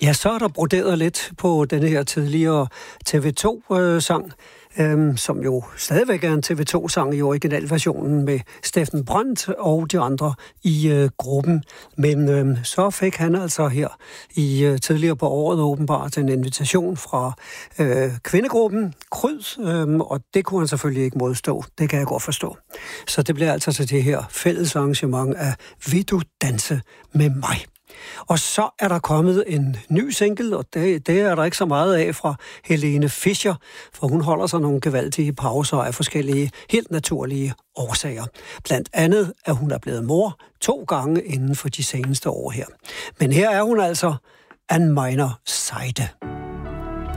Ja, så er der broderet lidt på denne her tidligere TV2-sang, som jo stadigvæk er en TV2-sang i originalversionen med Steffen Brandt og de andre i gruppen. Men så fik han altså her i tidligere på året åbenbart en invitation fra kvindegruppen Kryd, og det kunne han selvfølgelig ikke modstå. Det kan jeg godt forstå. Så det bliver altså til det her fælles arrangement af Vil du danse med mig? Og så er der kommet en ny single, og det er der ikke så meget af fra Helene Fischer, for hun holder sig nogle gevaldige pauser af forskellige helt naturlige årsager. Blandt andet, at hun er blevet mor 2 gange inden for de seneste år her. Men her er hun altså an meiner Seite.